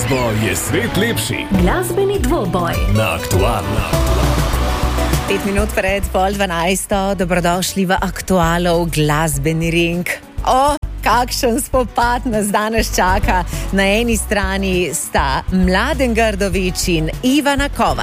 glasbo je svet lepši. Glasbeni dvoboj Na Aktualno. 5 minut pred 11:30, dobrodošli v Aktualov glasbeni ring. Kakšen spopad nas danes čaka. Na eni strani sta Mladen Grdović in Ivana Kovač.